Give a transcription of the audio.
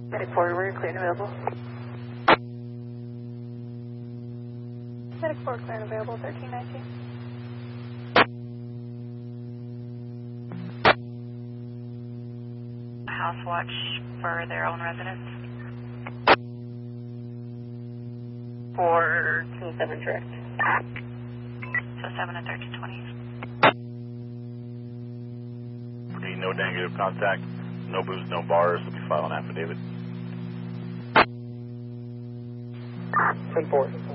Medic 4, we're clear and available. Medic 4, clear and available, 1319. House watch for their own residence. 427 direct. So 7 and 1320. No negative contact, no booze, no bars. We'll be filing affidavit. 10-4.